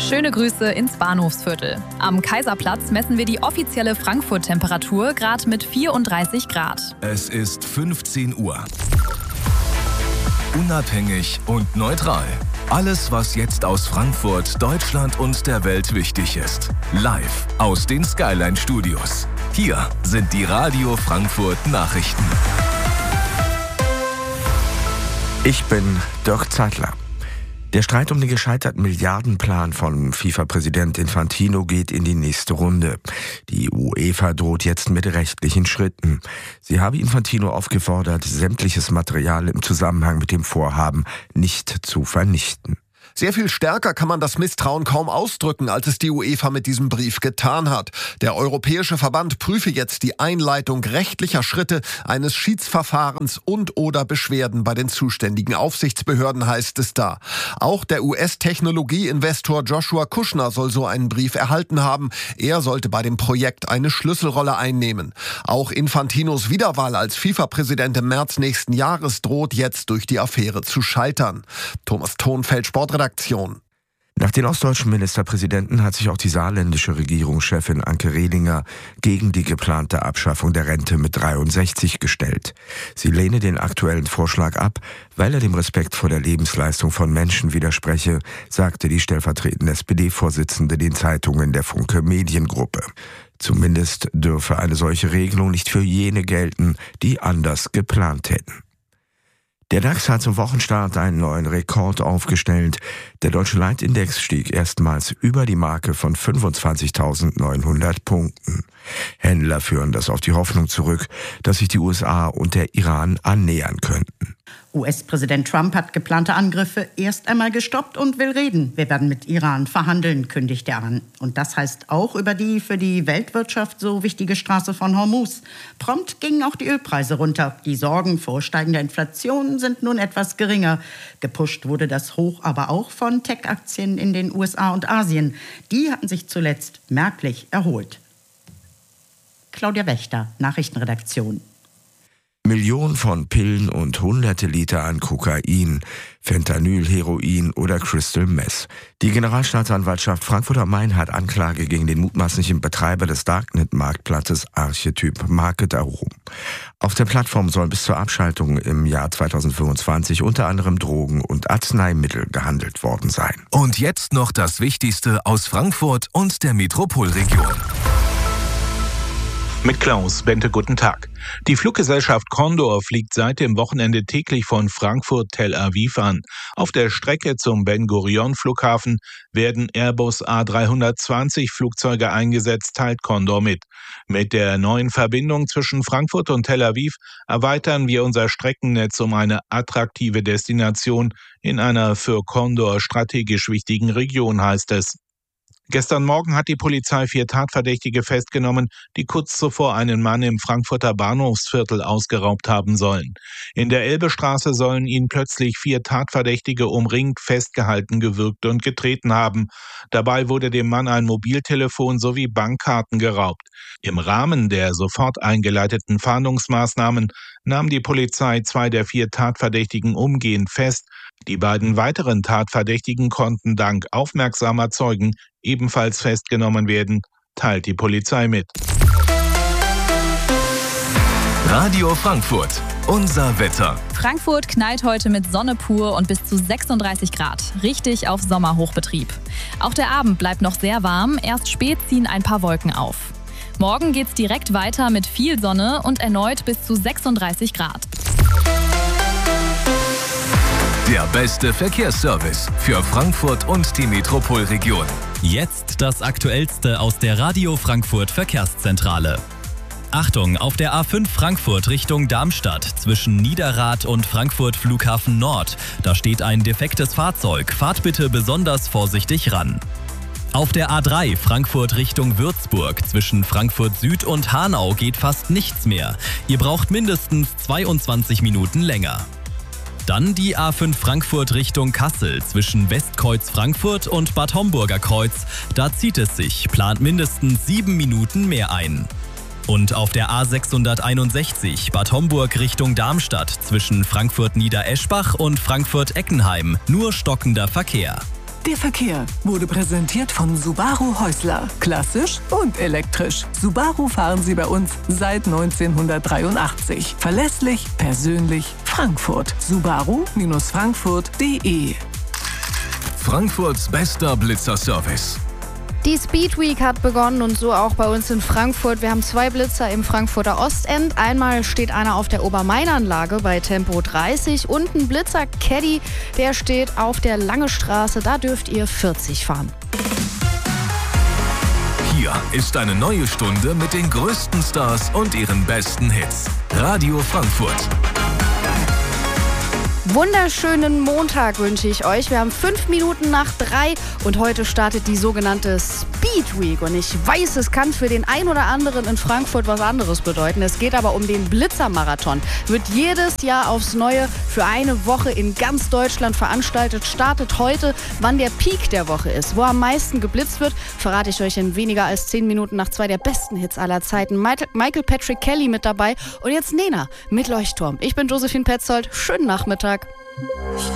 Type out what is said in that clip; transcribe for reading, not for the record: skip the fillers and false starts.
Schöne Grüße ins Bahnhofsviertel. Am Kaiserplatz messen wir die offizielle Frankfurt-Temperatur gerade mit 34 Grad. Es ist 15 Uhr. Unabhängig und neutral. Alles, was jetzt aus Frankfurt, Deutschland und der Welt wichtig ist. Live aus den Skyline-Studios. Hier sind die Radio Frankfurt Nachrichten. Ich bin Dirk Zeitler. Der Streit um den gescheiterten Milliardenplan von FIFA-Präsident Infantino geht in die nächste Runde. Die UEFA droht jetzt mit rechtlichen Schritten. Sie habe Infantino aufgefordert, sämtliches Material im Zusammenhang mit dem Vorhaben nicht zu vernichten. Sehr viel stärker kann man das Misstrauen kaum ausdrücken, als es die UEFA mit diesem Brief getan hat. Der Europäische Verband prüfe jetzt die Einleitung rechtlicher Schritte, eines Schiedsverfahrens und/oder Beschwerden bei den zuständigen Aufsichtsbehörden, heißt es da. Auch der US-Technologie-Investor Joshua Kushner soll so einen Brief erhalten haben. Er sollte bei dem Projekt eine Schlüsselrolle einnehmen. Auch Infantinos Wiederwahl als FIFA-Präsident im März nächsten Jahres droht jetzt durch die Affäre zu scheitern. Thomas Thonfeld, Sportredaktion. Nach den ostdeutschen Ministerpräsidenten hat sich auch die saarländische Regierungschefin Anke Rehlinger gegen die geplante Abschaffung der Rente mit 63 gestellt. Sie lehne den aktuellen Vorschlag ab, weil er dem Respekt vor der Lebensleistung von Menschen widerspreche, sagte die stellvertretende SPD-Vorsitzende den Zeitungen der Funke Mediengruppe. Zumindest dürfe eine solche Regelung nicht für jene gelten, die anders geplant hätten. Der DAX hat zum Wochenstart einen neuen Rekord aufgestellt. Der deutsche Leitindex stieg erstmals über die Marke von 25.900 Punkten. Händler führen das auf die Hoffnung zurück, dass sich die USA und der Iran annähern könnten. US-Präsident Trump hat geplante Angriffe erst einmal gestoppt und will reden. Wir werden mit Iran verhandeln, kündigt er an. Und das heißt auch über die für die Weltwirtschaft so wichtige Straße von Hormuz. Prompt gingen auch die Ölpreise runter. Die Sorgen vor steigender Inflation sind nun etwas geringer. Gepusht wurde das Hoch aber auch von Tech-Aktien in den USA und Asien. Die hatten sich zuletzt merklich erholt. Claudia Wächter, Nachrichtenredaktion. Millionen von Pillen und hunderte Liter an Kokain, Fentanyl, Heroin oder Crystal Meth. Die Generalstaatsanwaltschaft Frankfurt am Main hat Anklage gegen den mutmaßlichen Betreiber des Darknet-Marktplatzes Archetyp Market erhoben. Auf der Plattform sollen bis zur Abschaltung im Jahr 2025 unter anderem Drogen und Arzneimittel gehandelt worden sein. Und jetzt noch das Wichtigste aus Frankfurt und der Metropolregion. Mit Klaus Bente, guten Tag. Die Fluggesellschaft Condor fliegt seit dem Wochenende täglich von Frankfurt Tel Aviv an. Auf der Strecke zum Ben-Gurion-Flughafen werden Airbus A320 Flugzeuge eingesetzt, teilt Condor mit. Mit der neuen Verbindung zwischen Frankfurt und Tel Aviv erweitern wir unser Streckennetz um eine attraktive Destination in einer für Condor strategisch wichtigen Region, heißt es. Gestern Morgen hat die Polizei 4 Tatverdächtige festgenommen, die kurz zuvor einen Mann im Frankfurter Bahnhofsviertel ausgeraubt haben sollen. In der Elbestraße sollen ihn plötzlich 4 Tatverdächtige umringt, festgehalten, gewürgt und getreten haben. Dabei wurde dem Mann ein Mobiltelefon sowie Bankkarten geraubt. Im Rahmen der sofort eingeleiteten Fahndungsmaßnahmen nahm die Polizei 2 der 4 Tatverdächtigen umgehend fest. Die beiden weiteren Tatverdächtigen konnten dank aufmerksamer Zeugen ebenfalls festgenommen werden, teilt die Polizei mit. Radio Frankfurt, unser Wetter. Frankfurt knallt heute mit Sonne pur und bis zu 36 Grad. Richtig auf Sommerhochbetrieb. Auch der Abend bleibt noch sehr warm, erst spät ziehen ein paar Wolken auf. Morgen geht's direkt weiter mit viel Sonne und erneut bis zu 36 Grad. Der beste Verkehrsservice für Frankfurt und die Metropolregion. Jetzt das Aktuellste aus der Radio Frankfurt Verkehrszentrale. Achtung, auf der A5 Frankfurt Richtung Darmstadt zwischen Niederrad und Frankfurt Flughafen Nord. Da steht ein defektes Fahrzeug. Fahrt bitte besonders vorsichtig ran. Auf der A3 Frankfurt Richtung Würzburg zwischen Frankfurt Süd und Hanau geht fast nichts mehr. Ihr braucht mindestens 22 Minuten länger. Dann die A5 Frankfurt Richtung Kassel zwischen Westkreuz Frankfurt und Bad Homburger Kreuz. Da zieht es sich, plant mindestens 7 Minuten mehr ein. Und auf der A661 Bad Homburg Richtung Darmstadt zwischen Frankfurt Niedereschbach und Frankfurt Eckenheim nur stockender Verkehr. Der Verkehr wurde präsentiert von Subaru Häusler. Klassisch und elektrisch. Subaru fahren Sie bei uns seit 1983. Verlässlich, persönlich, Frankfurt. Subaru-Frankfurt.de. Frankfurts bester Blitzerservice. Die Speed Week hat begonnen und so auch bei uns in Frankfurt. Wir haben 2 Blitzer im Frankfurter Ostend. Einmal steht einer auf der Obermain-Anlage bei Tempo 30 und ein Blitzer Caddy, der steht auf der Lange Straße. Da dürft ihr 40 fahren. Hier ist eine neue Stunde mit den größten Stars und ihren besten Hits. Radio Frankfurt. Wunderschönen Montag wünsche ich euch. Wir haben 5 Minuten nach 3 und heute startet die sogenannte Speed Week. Und ich weiß, es kann für den ein oder anderen in Frankfurt was anderes bedeuten. Es geht aber um den Blitzermarathon. Wird jedes Jahr aufs Neue für eine Woche in ganz Deutschland veranstaltet. Startet heute, wann der Peak der Woche ist. Wo am meisten geblitzt wird, verrate ich euch in weniger als 10 Minuten nach 2 der besten Hits aller Zeiten. Michael Patrick Kelly mit dabei und jetzt Nena mit Leuchtturm. Ich bin Josephine Petzold. Schönen Nachmittag.